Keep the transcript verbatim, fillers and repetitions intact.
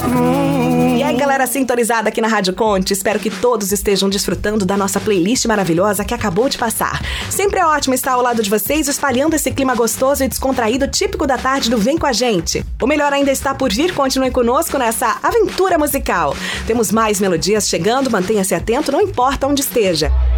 E aí, galera sintonizada aqui na Rádio Conte, espero que todos estejam desfrutando da nossa playlist maravilhosa que acabou de passar. Sempre é ótimo estar ao lado de vocês, espalhando esse clima gostoso e descontraído típico da tarde do Vem Com a Gente. O melhor ainda está por vir, continue conosco nessa aventura musical. Temos mais melodias chegando, mantenha-se atento, não importa onde esteja.